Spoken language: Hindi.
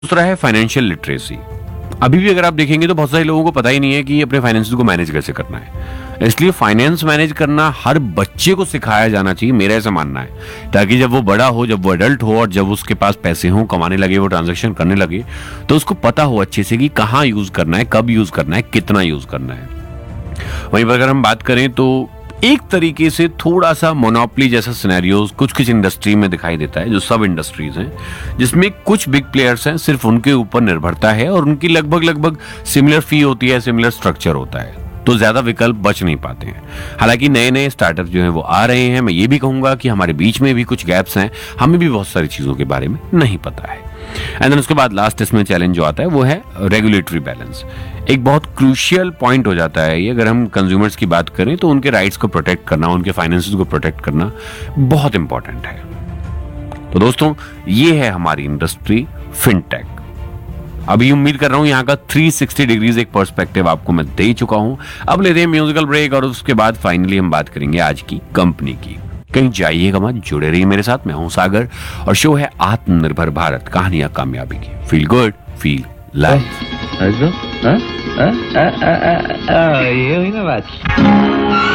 दूसरा है फाइनेंशियल लिटरेसी। अभी भी अगर आप देखेंगे तो बहुत सारे लोगों को पता ही नहीं है कि अपने फाइनेंस को मैनेज कैसे करना है। इसलिए फाइनेंस मैनेज करना हर बच्चे को सिखाया जाना चाहिए, मेरा ऐसा मानना है, ताकि जब वो बड़ा हो, जब वो अडल्ट हो और जब उसके पास पैसे हो, कमाने लगे, वो ट्रांजैक्शन करने लगे, तो उसको पता हो अच्छे से कि कहाँ यूज करना है, कब यूज करना है, कितना यूज करना है। वहीं पर अगर हम बात करें तो एक तरीके से थोड़ा सा मोनोपोली जैसा सिनेरियोस कुछ कुछ इंडस्ट्री में दिखाई देता है, जो सब इंडस्ट्रीज हैं, जिसमें कुछ बिग प्लेयर्स हैं, सिर्फ उनके ऊपर निर्भरता है और उनकी लगभग सिमिलर फी होती है, सिमिलर स्ट्रक्चर होता है, तो ज्यादा विकल्प बच नहीं पाते हैं। हालांकि नए नए स्टार्टअप जो हैं वो आ रहे हैं। मैं ये भी कहूंगा कि हमारे बीच में भी कुछ गैप्स हैं, हमें भी बहुत सारी चीजों के बारे में नहीं पता है। एंड देन उसके बाद लास्ट इसमें चैलेंज जो आता है वो है रेगुलेटरी बैलेंस। एक बहुत क्रूशियल पॉइंट हो जाता है ये, अगर हम कंज्यूमर्स की बात करें तो उनके राइट्स को प्रोटेक्ट करना, उनके फाइनेंसेस को प्रोटेक्ट करना बहुत इंपॉर्टेंट है। तो दोस्तों, ये है हमारी इंडस्ट्री फिनटेक। अभी उम्मीद कर रहा हूं यहाँ का 360 डिग्रीज एक पर्सपेक्टिव आपको मैं दे चुका हूं। अब लेते हैं म्यूजिकल ब्रेक और उसके बाद फाइनली हम बात करेंगे आज की कंपनी की। कहीं जाइएगा मत, जुड़े रहिए मेरे साथ। मैं हूं सागर और शो है आत्मनिर्भर भारत, कहानियां कामयाबी की। Feel good, feel live. ये हुई ना बात।